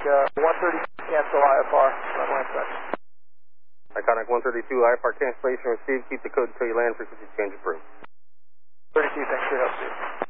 132 cancel IFR. Runway check. Iconic 132 IFR cancellation received. Keep the code until you land. Frequency change approved. 32, thanks for your help, Steve.